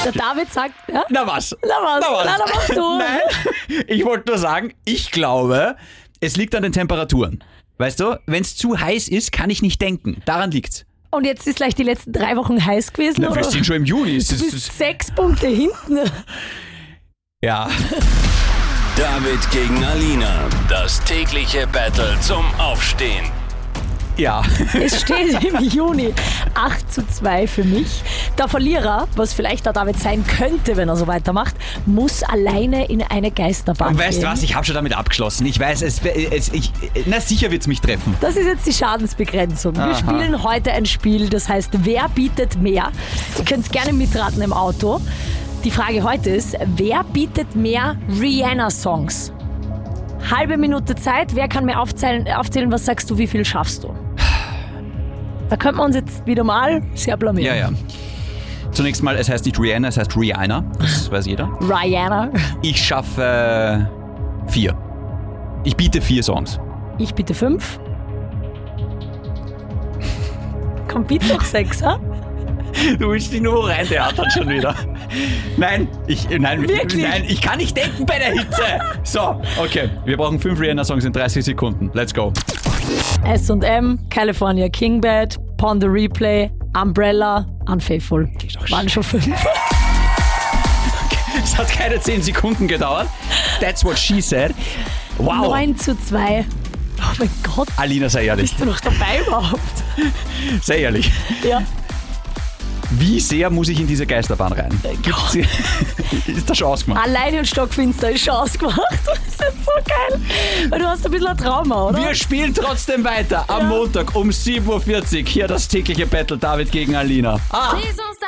Der David sagt, ja? Na was? Na mach du. Nein, ich wollte nur sagen, ich glaube, es liegt an den Temperaturen. Weißt du, wenn es zu heiß ist, kann ich nicht denken. Daran liegt's. Und jetzt ist gleich die letzten 3 Wochen heiß gewesen, Na, oder? wir sind schon im Juni. Du bist 6 Punkte hinten. Ja. David gegen Alina. Das tägliche Battle zum Aufstehen. Ja. Es steht im Juni 8:2 für mich. Der Verlierer, was vielleicht der David sein könnte, wenn er so weitermacht, muss alleine in eine Geisterbahn Und weißt du gehen. was, ich habe schon damit abgeschlossen. Ich weiß, sicher wird's mich treffen. Das ist jetzt die Schadensbegrenzung. Wir Aha. spielen heute ein Spiel, das heißt, wer bietet mehr? Ihr könnt gerne mitraten im Auto. Die Frage heute ist, wer bietet mehr Rihanna-Songs? Halbe Minute Zeit, wer kann mir aufzählen, was sagst du, wie viel schaffst du? Da könnten wir uns jetzt wieder mal sehr blamieren. Ja. Zunächst mal, es heißt nicht Rihanna, es heißt Rihanna. Das weiß jeder. Rihanna. Ich schaffe 4. Ich biete 4 Songs. Ich bitte 5. Komm, bitte doch 6, ha? Du willst dich nur reintheatern schon wieder. Nein, Wirklich? Nein, ich kann nicht denken bei der Hitze. So, okay. Wir brauchen 5 Rihanna-Songs in 30 Sekunden. Let's go. S&M, California King Bed, Pon the Replay, Umbrella, Unfaithful. doch Waren schon 5. Es hat keine 10 Sekunden gedauert. That's what she said. Wow. 9:2. Oh mein Gott, Alina, sei ehrlich. bist du noch dabei überhaupt? Sei ehrlich. Ja. Wie sehr muss ich in diese Geisterbahn rein? Gott. Ist das schon ausgemacht? Alleine und stockfinster ist schon ausgemacht. Das ist jetzt so geil. Weil du hast ein bisschen ein Trauma, oder? Wir spielen trotzdem weiter am Montag um 7:40 Uhr. Hier das tägliche Battle David gegen Alina.